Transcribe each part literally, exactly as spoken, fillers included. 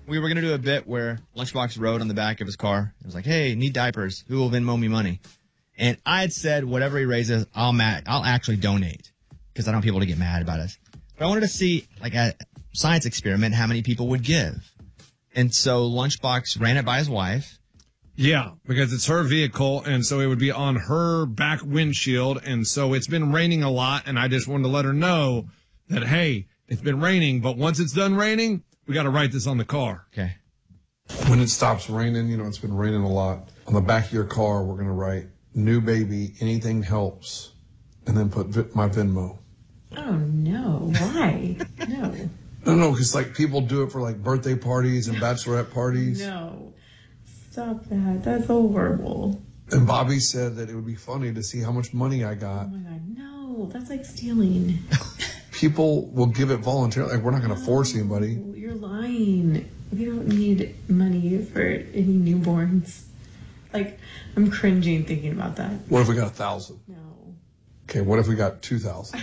we were going to do a bit where Lunchbox wrote on the back of his car. It was like, hey, need diapers. Who will Venmo me money? And I had said, whatever he raises, I'll ma- I'll actually donate because I don't want people to get mad about us. But I wanted to see, like a science experiment, how many people would give. And so Lunchbox ran it by his wife. Yeah, because it's her vehicle, and so it would be on her back windshield. And so it's been raining a lot, and I just wanted to let her know that, hey, it's been raining, but once it's done raining, we got to write this on the car. Okay. When it stops raining, you know, it's been raining a lot. On the back of your car, we're going to write, new baby, anything helps, and then put vi- my Venmo. Oh, no. Why? No. No, no, because, like, people do it for, like, birthday parties and bachelorette parties. No. Stop that. That's horrible. And Bobby said that it would be funny to see how much money I got. Oh, my God. No. That's like stealing. People will give it voluntarily. Like, we're not going to force anybody. No, you're lying. We don't need money for any newborns. Like, I'm cringing thinking about that. What if we got a thousand? No. Okay, what if we got two thousand?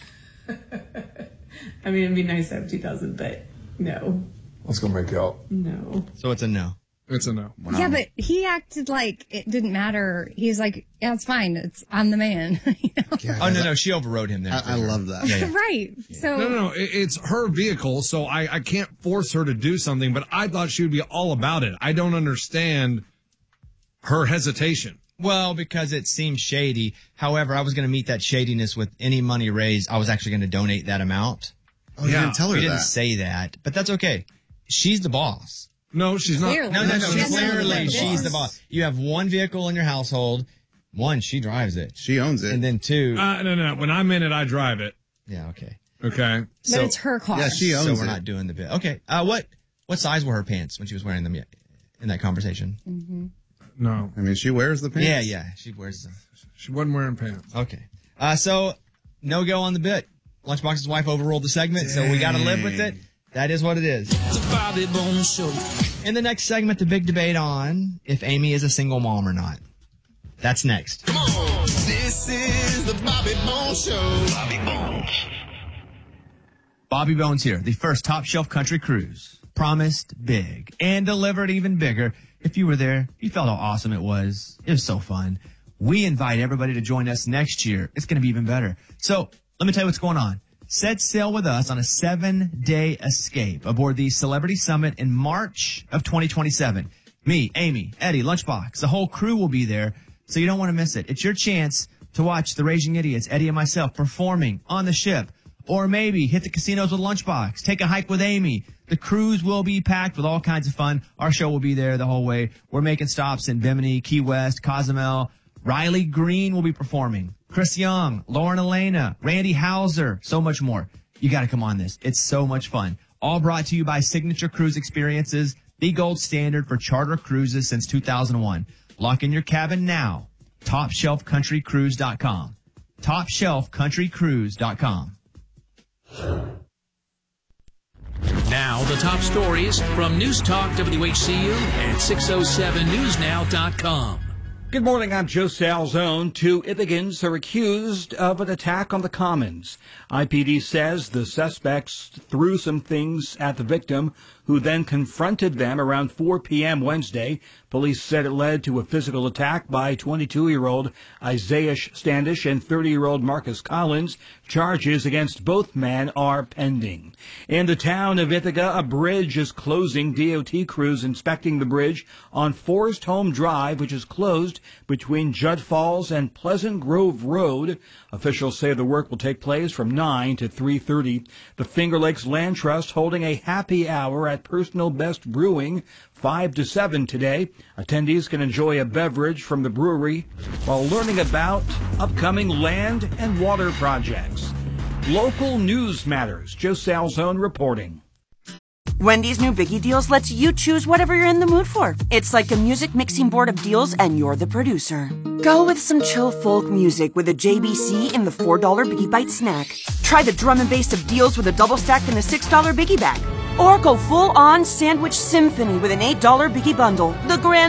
I mean, it'd be nice to have two thousand, but no. Let's go make out. No. So it's a no. It's a no. Wow. Yeah, but he acted like it didn't matter. He's like, yeah, it's fine. It's I'm the man. You know? Yeah, oh, no, no. She overrode him there. I, I love that. Yeah, yeah. Right. Yeah. So No, no, no. It, it's her vehicle, so I, I can't force her to do something, but I thought she would be all about it. I don't understand her hesitation. Well, because it seems shady. However, I was going to meet that shadiness with any money raised. I was actually going to donate that amount. Oh, you yeah. didn't tell her we that. didn't say that, but that's okay. She's the boss. No, she's not. Clearly. No, no, no. She has Clearly, no she's the business. boss. You have one vehicle in your household. One, she drives it. She owns it. And then two. Uh, no, no. When I'm in it, I drive it. Yeah, okay. Okay. But So, it's her car. Yeah, she owns so it. we're not doing the bit. Okay. Uh, what what size were her pants when she was wearing them in that conversation? Mm-hmm. No. I mean, she wears the pants. Yeah, yeah. She wears them. She wasn't wearing pants. Okay. Uh, so, no go on the bit. Lunchbox's wife overruled the segment, so we got to live with it. That is what it is. It's a Bobby Bones Show. In the next segment, the big debate on if Amy is a single mom or not. That's next. Come on. This is the Bobby Bones Show. Bobby Bones. Bobby Bones here, the first top shelf country cruise. Promised big and delivered even bigger. If you were there, you felt how awesome it was. It was so fun. We invite everybody to join us next year. It's going to be even better. So let me tell you what's going on. Set sail with us on a seven-day escape aboard the Celebrity Summit in March of twenty twenty-seven. Me, Amy, Eddie, Lunchbox, the whole crew will be there, so you don't want to miss it. It's your chance to watch the Raging Idiots, Eddie and myself, performing on the ship. Or maybe hit the casinos with Lunchbox, take a hike with Amy. The cruise will be packed with all kinds of fun. Our show will be there the whole way. We're making stops in Bimini, Key West, Cozumel. Riley Green will be performing. Chris Young, Lauren Elena, Randy Hauser, so much more. You got to come on this. It's so much fun. All brought to you by Signature Cruise Experiences, the gold standard for charter cruises since two thousand one. Lock in your cabin now. top shelf country cruise dot com. top shelf country cruise dot com. Now, the top stories from News Talk W H C U and six oh seven news now dot com. Good morning, I'm Joe Salzone. Two Ithacans are accused of an attack on the Commons. I P D says the suspects threw some things at the victim, who then confronted them around four p.m. Wednesday. Police said it led to a physical attack by twenty-two-year-old Isaiah Standish and thirty-year-old Marcus Collins. Charges against both men are pending. In the town of Ithaca, a bridge is closing. D O T crews inspecting the bridge on Forest Home Drive, which is closed between Judd Falls and Pleasant Grove Road. Officials say the work will take place from nine to three thirty. The Finger Lakes Land Trust holding a happy hour at Personal Best Brewing, five to seven today. Attendees can enjoy a beverage from the brewery while learning about upcoming land and water projects. Local news matters. Joe Salzone reporting. Wendy's new Biggie Deals lets you choose whatever you're in the mood for. It's like a music mixing board of deals, and you're the producer. Go with some chill folk music with a J B C in the four dollar Biggie Bite snack. Try the drum and bass of deals with a double stack in the six dollar Biggie Bag. Or go full-on sandwich symphony with an eight dollar Biggie Bundle. The grand